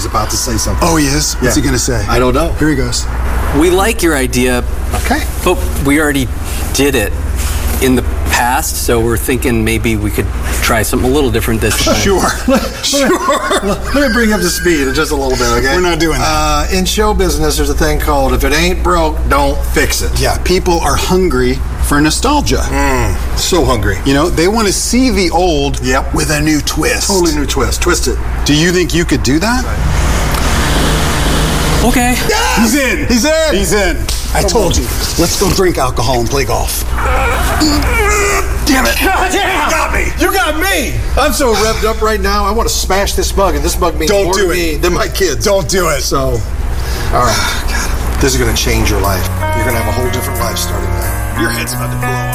about to say something. Oh, he is? What's he going to say? I don't know. Here he goes. We like your idea, Okay. but we already did it in the past, so we're thinking maybe we could try something a little different this time. Sure. Let me bring you up to speed in just a little bit, okay? We're not doing that. In show business, there's a thing called if it ain't broke, don't fix it. Yeah, people are hungry for nostalgia. So hungry. You know, they want to see the old Yep. with a new twist. Totally new twist. Twist it. Do you think you could do that? Okay. He's in. He's in. He's in. I told you. Let's go drink alcohol and play golf. Damn it. You got me. You got me. I'm so revved up right now. I want to smash this mug, and this mug means Don't more do to it. me than my kids. Don't do it. So, all right. This is going to change your life. You're going to have a whole different life starting now. Your head's about to blow.